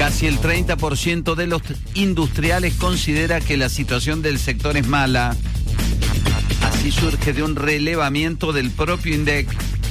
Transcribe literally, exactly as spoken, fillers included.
Casi el treinta por ciento de los industriales considera que la situación del sector es mala. Así surge de un relevamiento del propio INDEC